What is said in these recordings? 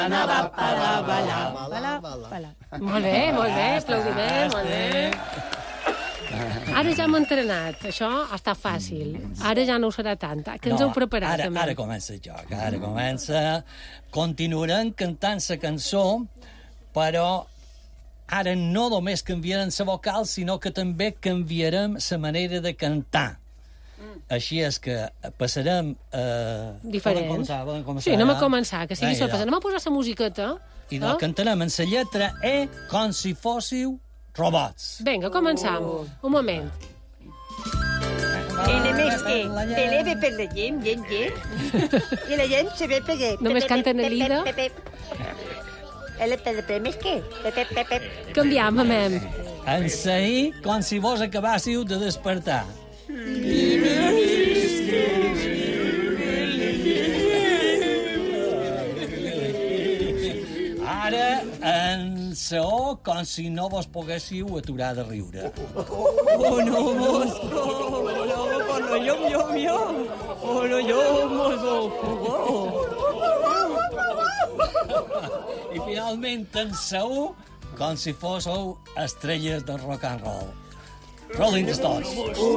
Anava a ballar. Molt bé, aplaudiment, molt bé. Ara ja hem entrenat, això ha estat fàcil. Ara ja no ho serà tant. Que ens heu preparat, també? Ara comença el joc, ara comença. Continuarem cantant la cançó, però ara no només canviarem la vocal, sinó que també canviarem la manera de cantar. Així és que passarem... Diferent. Volem començar? Sí, anem a començar, que sigui sorpresa. Anem a posar la musiqueta. I cantarem en la lletra E com si fóssiu robots. Vinga, començam. Un moment. I només que peleve per la gent, i la gent se ve per què. Només canten a l'ida. Més que? Canviam, amem. En sair com si vos acabàssiu de despertar. Ara, en saó, com si no vos poguéssiu aturar de riure. No, mosco! Hola, yom! Hola, I finalment, en saó, com si fóssiu estrelles de rock and roll. Rolling the Stones.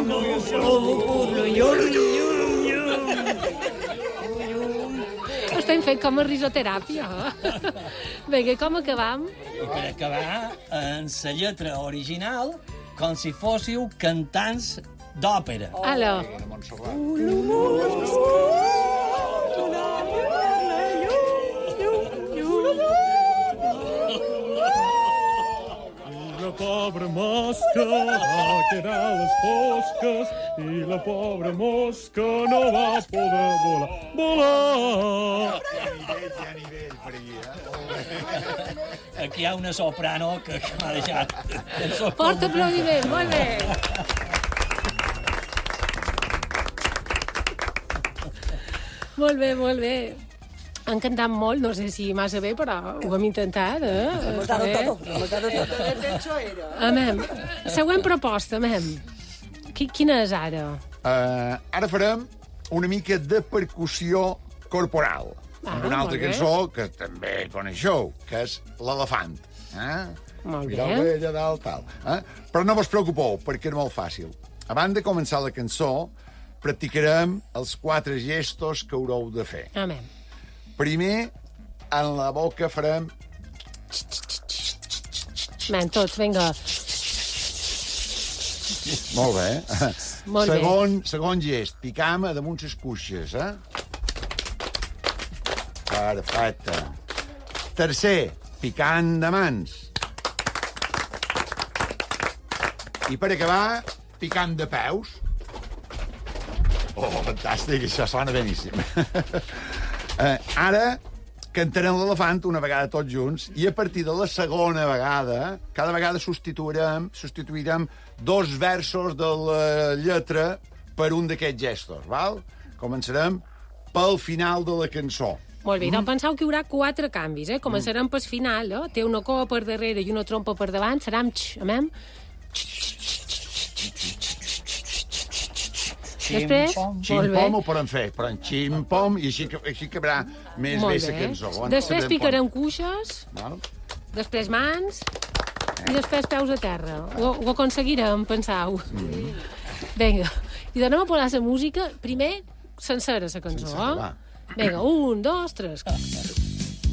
Estem fent com a risoteràpia. Vinga, com acabam? I per acabar, en la lletra original, com si fóssiu cantants d'òpera. Aló. La pobra mosca va quedar a les fosques i la pobra mosca no va poder volar. Ja nivell per aquí, Aquí hi ha una soprano que m'ha deixat... Fort aplaudiment, molt bé. Molt bé. Han cantat molt, no sé si massa bé, però ho hem intentat, Hemos dado todo. Amem, següent proposta, amem. Quina és ara? Ara farem una mica de percussió corporal. Amb una altra cançó que també coneixeu, que és l'elefant. Molt bé. Mireu allà dalt, tal. Però no vos preocupeu, perquè és molt fàcil. Abans de començar la cançó, practicarem els 4 gestos que haureu de fer. Amem. Primer, en la boca farem... Men, tots, vinga. Molt bé. Molt bé. Segon gest, picam damunt les cuixes, Perfecte. Tercer, picant de mans. I per acabar, picant de peus. Oh, fantàstic, això sona beníssim. Ara cantarem l'elefant una vegada tots junts i a partir de la segona vegada, cada vegada substituirem 2 versos de la lletra per un d'aquests gestos, val? Començarem pel final de la cançó. Molt bé, doncs penseu que hi haurà 4 canvis, Començarem pel final, Té una cua per darrere i una trompa per davant, serà amb amem? Després, Xim-pom ho podem fer, però en xim-pom, i així acabarà més bé la cançó. Després picarem cuixes, Val? després mans i després peus a terra. Ho aconseguirem, penseu. Vinga, i donem a posar la música, primer sencera, la cançó. Sencera, va. Vinga, 1, 2, 3...